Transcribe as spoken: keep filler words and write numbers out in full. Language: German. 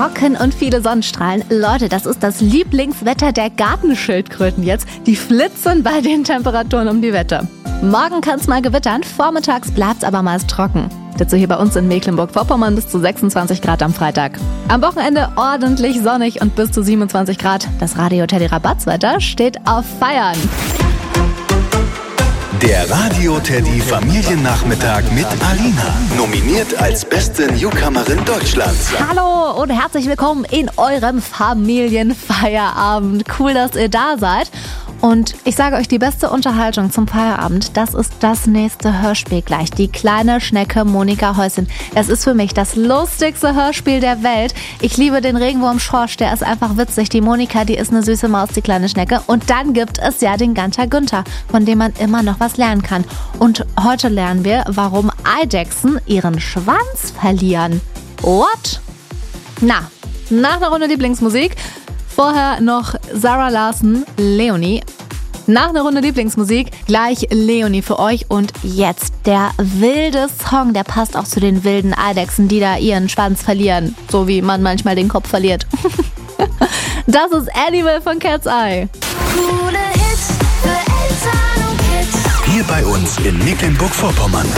trocken und viele Sonnenstrahlen. Leute, das ist das Lieblingswetter der Gartenschildkröten jetzt. Die flitzen bei den Temperaturen um die Wette. Morgen kann es mal gewittern, vormittags bleibt es aber meist trocken. Dazu hier bei uns in Mecklenburg-Vorpommern bis zu sechsundzwanzig Grad am Freitag. Am Wochenende ordentlich sonnig und bis zu siebenundzwanzig Grad. Das Radio Teddy Rabatzwetter steht auf Feiern. Der Radio Teddy Familiennachmittag mit Alina. Nominiert als beste Newcomerin Deutschlands. Hallo und herzlich willkommen in eurem Familienfeierabend. Cool, dass ihr da seid. Und ich sage euch, die beste Unterhaltung zum Feierabend, das ist das nächste Hörspiel gleich. Die kleine Schnecke Monika Häuschen. Es ist für mich das lustigste Hörspiel der Welt. Ich liebe den Regenwurm Schorsch, der ist einfach witzig. Die Monika, die ist eine süße Maus, die kleine Schnecke. Und dann gibt es ja den Ganter Günther, von dem man immer noch was lernen kann. Und heute lernen wir, warum Eidechsen ihren Schwanz verlieren. What? Na, nach einer Runde Lieblingsmusik. Vorher noch Sarah Larson, Leonie. Nach einer Runde Lieblingsmusik gleich Leonie für euch. Und jetzt der wilde Song, der passt auch zu den wilden Eidechsen, die da ihren Schwanz verlieren. So wie man manchmal den Kopf verliert. Das ist Animal von Cat's Eye. Coole Hits für Eltern und Kids. Hier bei uns in Mecklenburg-Vorpommern.